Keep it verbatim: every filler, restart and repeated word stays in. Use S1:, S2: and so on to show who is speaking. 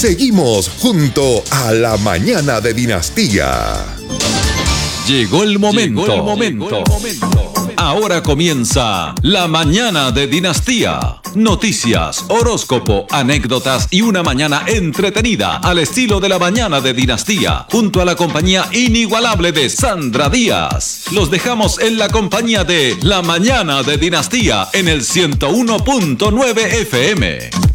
S1: Seguimos junto a la mañana de Dinastía.
S2: Llegó el momento.
S3: Llegó el momento.
S2: Llegó el momento. Ahora comienza la mañana de Dinastía. Noticias, horóscopo, anécdotas y una mañana entretenida al estilo de la mañana de Dinastía, junto a la compañía inigualable de Sandra Díaz. Los dejamos en la compañía de la mañana de Dinastía en el ciento uno punto nueve F M.